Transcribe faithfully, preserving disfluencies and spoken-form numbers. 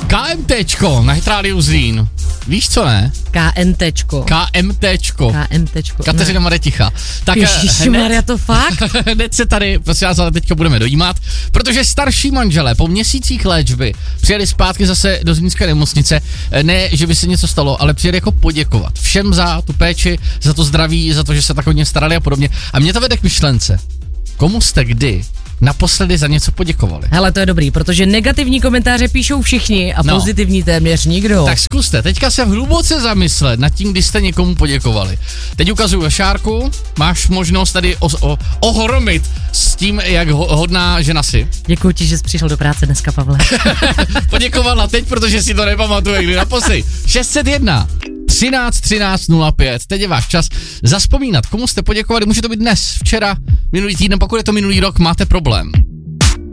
KMTčko na Hitrádiu Zlín. Víš co, ne? KMTčko. KMTčko. KMTčko. Kateřina Mareticha. Tak Ježišmarja, to fakt? hned se tady, prosím vás, ale teďka budeme dojímat, protože starší manželé po měsících léčby přijeli zpátky zase do zlínské nemocnice. Ne, že by se něco stalo, ale přijeli jako poděkovat všem za tu péči, za to zdraví, za to, že se tak hodně starali a podobně. A mě to vede k myšlence. Komu jste kdy naposledy za něco poděkovali? Hele, to je dobrý, protože negativní komentáře píšou všichni a no. pozitivní téměř nikdo. Tak zkuste, teďka se hluboce zamyslet nad tím, kdy jste někomu poděkovali. Teď ukazuju Šárku, máš možnost tady o, o, ohromit s tím, jak ho, hodná žena si. Děkuji ti, že jsi přišel do práce dneska, Pavle. Poděkovala teď, protože si to nepamatuje, kdy naposledy. šest set jedna třináct třináct nula pět, teď je váš čas zazpomínat, komu jste poděkovali, může to být dnes, včera, minulý týden, pokud je to minulý rok, máte problém.